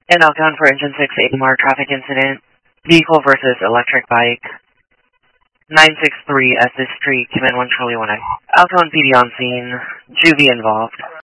And outbound for engine 6, AMR traffic incident. Vehicle versus electric bike. 963 Estes Street, command 1 Charlie 1X. Alcon PD on scene. Juvie involved.